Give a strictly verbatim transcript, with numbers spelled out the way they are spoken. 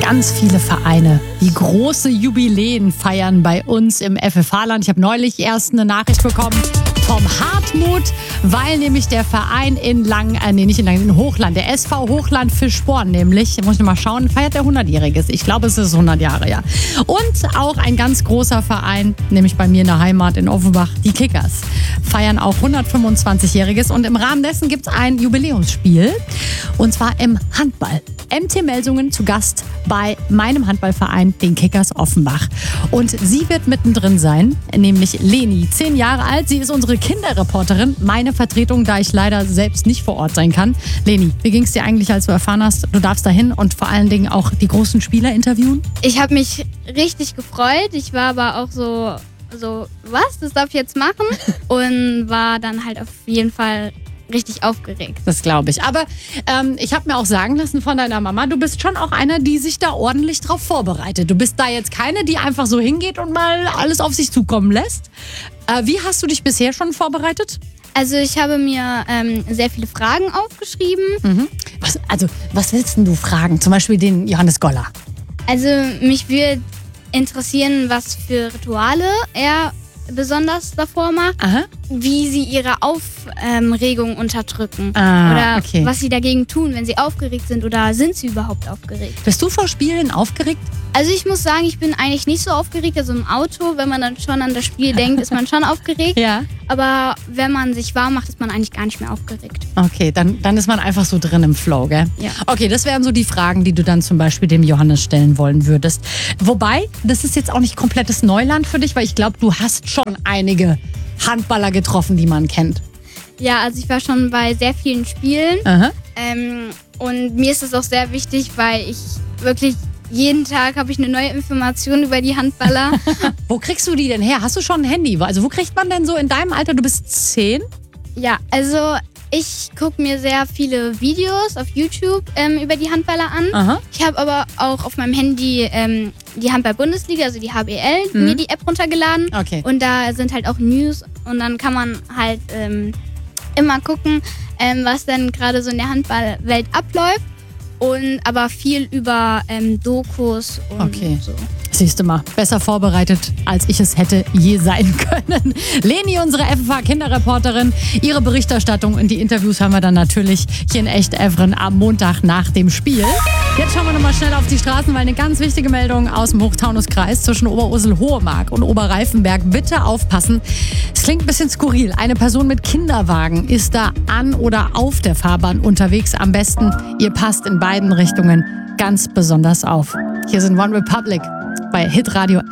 Ganz viele Vereine, die große Jubiläen feiern bei uns im F F H-Land. Ich habe neulich erst eine Nachricht bekommen vom Hartmut, weil nämlich der Verein in Lang, äh, nee, nicht in Lang, in Hochland, der S V Hochland Fischborn nämlich, muss ich noch mal schauen, feiert der hundertjähriges. Ich glaube, es ist hundert Jahre, ja. Und auch ein ganz großer Verein, nämlich bei mir in der Heimat in Offenbach, die Kickers, feiern auch hundertfünfundzwanzigjähriges. Und im Rahmen dessen gibt es ein Jubiläumsspiel, und zwar im Handball. M T Melsungen zu Gast bei meinem Handballverein, den Kickers Offenbach. Und sie wird mittendrin sein, nämlich Leni, zehn Jahre alt. Sie ist unsere Kinderreporterin, meine Vertretung, da ich leider selbst nicht vor Ort sein kann. Leni, wie ging es dir eigentlich, als du erfahren hast, du darfst dahin und vor allen Dingen auch die großen Spieler interviewen? Ich habe mich richtig gefreut. Ich war aber auch so, so, was, das darf ich jetzt machen? Und war dann halt auf jeden Fall richtig aufgeregt. Das glaube ich. Aber ähm, ich habe mir auch sagen lassen von deiner Mama, du bist schon auch eine, die sich da ordentlich drauf vorbereitet. Du bist da jetzt keine, die einfach so hingeht und mal alles auf sich zukommen lässt. Äh, wie hast du dich bisher schon vorbereitet? Also ich habe mir ähm, sehr viele Fragen aufgeschrieben. Mhm. Was, also, was willst denn du fragen? Zum Beispiel den Johannes Goller. Also mich würde interessieren, was für Rituale er besonders davor macht, Aha. wie sie ihre Aufregung unterdrücken Ah, oder okay. was sie dagegen tun, wenn sie aufgeregt sind, oder sind sie überhaupt aufgeregt. Bist du vor Spielen aufgeregt? Also ich muss sagen, ich bin eigentlich nicht so aufgeregt. Also im Auto, wenn man dann schon an das Spiel denkt, ist man schon aufgeregt. Ja. Aber wenn man sich warm macht, ist man eigentlich gar nicht mehr aufgeregt. Okay, dann, dann ist man einfach so drin im Flow, gell? Ja. Okay, das wären so die Fragen, die du dann zum Beispiel dem Johannes stellen wollen würdest. Wobei, das ist jetzt auch nicht komplettes Neuland für dich, weil ich glaube, du hast schon einige Handballer getroffen, die man kennt. Ja, also ich war schon bei sehr vielen Spielen. Aha. Ähm, und mir ist das auch sehr wichtig, weil ich wirklich jeden Tag habe ich eine neue Information über die Handballer. Wo kriegst du die denn her? Hast du schon ein Handy? Also wo kriegt man denn so in deinem Alter, du bist zehn? Ja, also ich gucke mir sehr viele Videos auf YouTube ähm, über die Handballer an. Aha. Ich habe aber auch auf meinem Handy ähm, die Handball-Bundesliga, also die H B L, Mhm. mir die App runtergeladen. Okay. Und da sind halt auch News und dann kann man halt ähm, immer gucken, ähm, was denn gerade so in der Handballwelt abläuft. Und aber viel über ähm, Dokus und Okay. so. Siehst du mal, besser vorbereitet, als ich es hätte je sein können. Leni, unsere F F H-Kinderreporterin, ihre Berichterstattung und die Interviews haben wir dann natürlich hier in Echt-Evren am Montag nach dem Spiel. Jetzt schauen wir nochmal schnell auf die Straßen, weil eine ganz wichtige Meldung aus dem Hochtaunuskreis zwischen Oberursel-Hohemark und Oberreifenberg. Bitte aufpassen. Es klingt ein bisschen skurril. Eine Person mit Kinderwagen ist da an oder auf der Fahrbahn unterwegs. Am besten, ihr passt in beiden Richtungen ganz besonders auf. Hier sind One Republic bei Hitradio